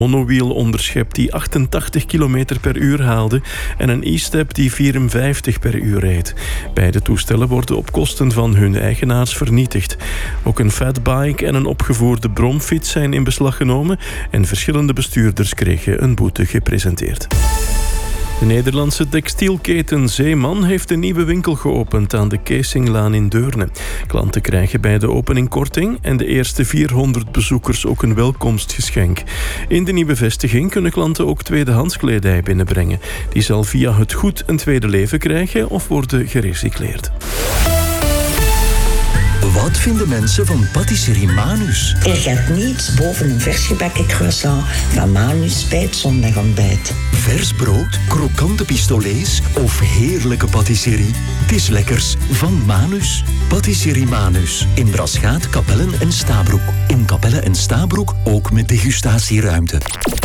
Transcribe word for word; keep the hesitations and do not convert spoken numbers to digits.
monowiel onderschept die achtentachtig kilometer per uur haalde en een e-step die vierenvijftig per uur reed. Beide toestellen worden op kosten van hun eigenaars vernietigd. Ook een fatbike en een opgevoerde bromfiets zijn in beslag genomen en verschillende bestuurders kregen een boete gepresenteerd. De Nederlandse textielketen Zeeman heeft een nieuwe winkel geopend aan de Keesinglaan in Deurne. Klanten krijgen bij de opening korting en de eerste vierhonderd bezoekers ook een welkomstgeschenk. In de nieuwe vestiging kunnen klanten ook tweedehands kledij binnenbrengen. Die zal via het goed een tweede leven krijgen of worden gerecycleerd. Wat vinden mensen van patisserie Manus? Er gaat niets boven een vers gebakken croissant van Manus bij het zondagontbijt. Vers brood, krokante pistolets of heerlijke patisserie? Het is lekkers van Manus. Patisserie Manus. In Braschaat, Kapellen en Stabroek. In Kapellen en Stabroek ook met degustatieruimte.